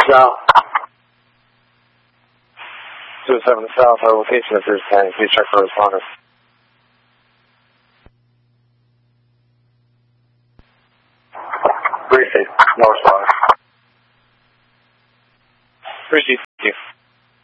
Now, 27 South, our location is 10. Please check for responders. Briefing, no responders. Appreciate you.